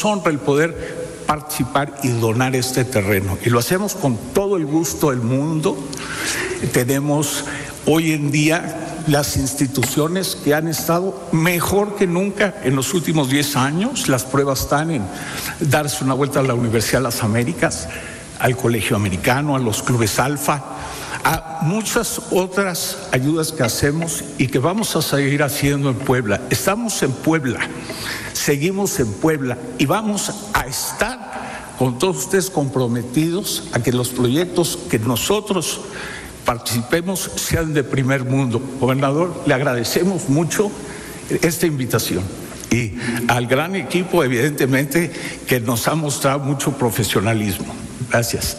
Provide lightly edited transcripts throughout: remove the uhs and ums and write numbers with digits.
nos honra el poder participar y donar este terreno. Y lo hacemos con todo el gusto del mundo. Tenemos hoy en día las instituciones que han estado mejor que nunca en los últimos 10 años. Las pruebas están en darse una vuelta a la Universidad de las Américas, al Colegio Americano, a los clubes Alfa, a muchas otras ayudas que hacemos y que vamos a seguir haciendo en Puebla. Estamos en Puebla, seguimos en Puebla y vamos a estar con todos ustedes comprometidos a que los proyectos que nosotros participemos sean de primer mundo. Gobernador, le agradecemos mucho esta invitación y al gran equipo, evidentemente, que nos ha mostrado mucho profesionalismo. Gracias.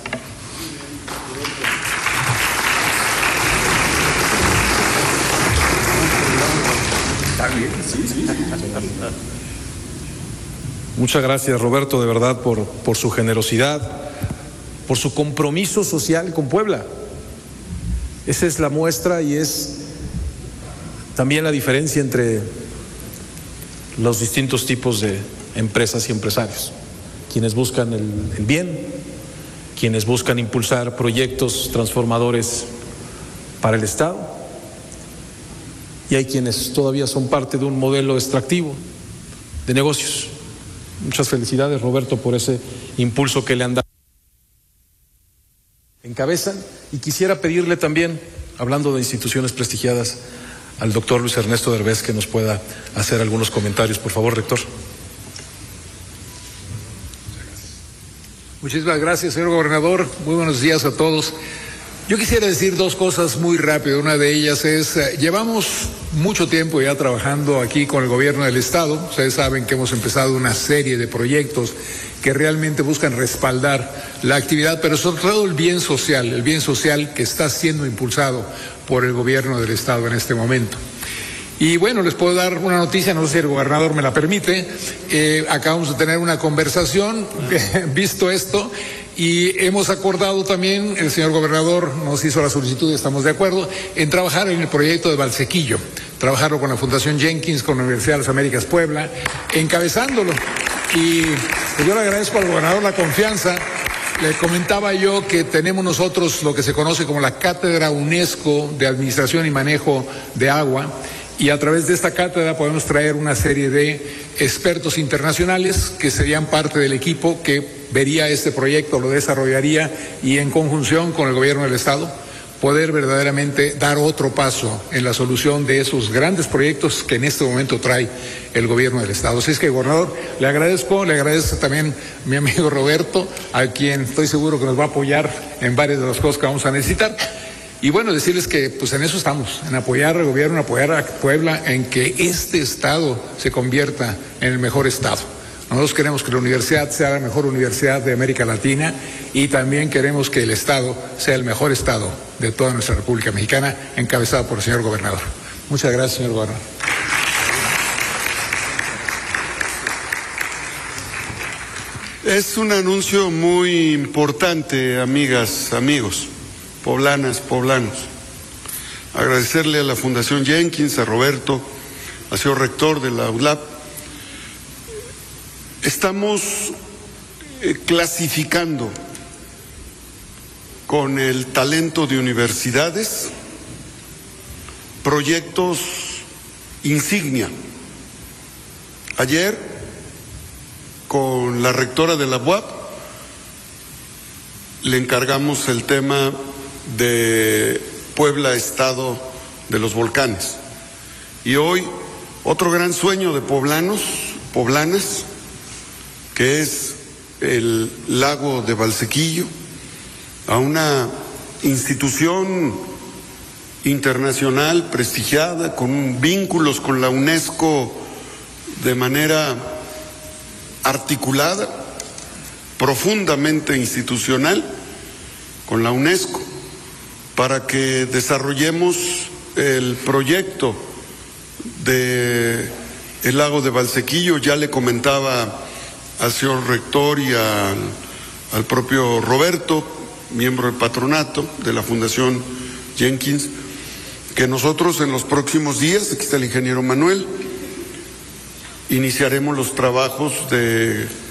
Muchas gracias, Roberto, de verdad, por su generosidad, por su compromiso social con Puebla. Esa es la muestra y es también la diferencia entre los distintos tipos de empresas y empresarios. Quienes buscan el bien, quienes buscan impulsar proyectos transformadores para el Estado, y hay quienes todavía son parte de un modelo extractivo de negocios. Muchas felicidades, Roberto, por ese impulso que le han dado. Encabezan, y quisiera pedirle también, hablando de instituciones prestigiadas, al doctor Luis Ernesto Derbez que nos pueda hacer algunos comentarios. Por favor, rector. Muchísimas gracias, señor gobernador. Muy buenos días a todos. Yo quisiera decir dos cosas muy rápido. Una de ellas es, llevamos mucho tiempo ya trabajando aquí con el gobierno del Estado. Ustedes saben que hemos empezado una serie de proyectos que realmente buscan respaldar la actividad, pero sobre todo el bien social que está siendo impulsado por el gobierno del Estado en este momento. Y bueno, les puedo dar una noticia, no sé si el gobernador me la permite. Acabamos de tener una conversación, visto esto, y hemos acordado también, el señor gobernador nos hizo la solicitud y estamos de acuerdo, en trabajar en el proyecto de Valsequillo, trabajarlo con la Fundación Jenkins, con la Universidad de las Américas Puebla, encabezándolo. Y pues yo le agradezco al gobernador la confianza. Le comentaba yo que tenemos nosotros lo que se conoce como la Cátedra UNESCO de Administración y Manejo de Agua, y a través de esta cátedra podemos traer una serie de expertos internacionales que serían parte del equipo que vería este proyecto, lo desarrollaría y en conjunción con el gobierno del Estado poder verdaderamente dar otro paso en la solución de esos grandes proyectos que en este momento trae el gobierno del Estado. Así es que, gobernador, le agradezco también a mi amigo Roberto, a quien estoy seguro que nos va a apoyar en varias de las cosas que vamos a necesitar. Y bueno, decirles que pues en eso estamos, en apoyar al gobierno, en apoyar a Puebla, en que este estado se convierta en el mejor estado. Nosotros queremos que la universidad sea la mejor universidad de América Latina y también queremos que el estado sea el mejor estado de toda nuestra República Mexicana, encabezado por el señor gobernador. Muchas gracias, señor gobernador. Es un anuncio muy importante, amigas, amigos, poblanas, poblanos. Agradecerle a la Fundación Jenkins, a Roberto, al señor rector de la UDLAP. Estamos clasificando con el talento de universidades proyectos insignia. Ayer, con la rectora de la UAP, le encargamos el tema de Puebla, Estado de los Volcanes. Y hoy, otro gran sueño de poblanos, poblanas, que es el lago de Valsequillo, a una institución internacional prestigiada, con vínculos con la UNESCO de manera articulada, profundamente institucional, con la UNESCO, para que desarrollemos el proyecto de el lago de Valsequillo. Ya le comentaba al señor rector y al propio Roberto, miembro del patronato de la Fundación Jenkins, que nosotros en los próximos días, aquí está el ingeniero Manuel, iniciaremos los trabajos de